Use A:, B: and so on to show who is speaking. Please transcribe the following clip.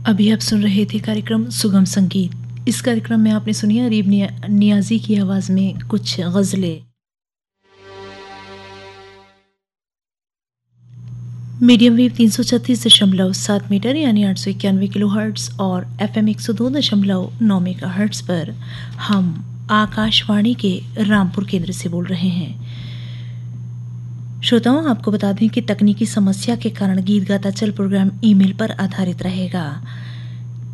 A: अभी आप सुन रहे थे कार्यक्रम सुगम संगीत। इस कार्यक्रम में आपने सुनी अरीब नियाज़ी की आवाज़ में कुछ गज़लें। मीडियम वेव 336.7 मीटर यानी 891 किलोहर्ट्ज़ और एफएम 102.9 मेगाहर्ट्ज़ पर हम आकाशवाणी के रामपुर केंद्र से बोल रहे हैं। श्रोताओं, आपको बता दें कि तकनीकी समस्या के कारण गीत गाता चल प्रोग्राम ईमेल पर आधारित रहेगा।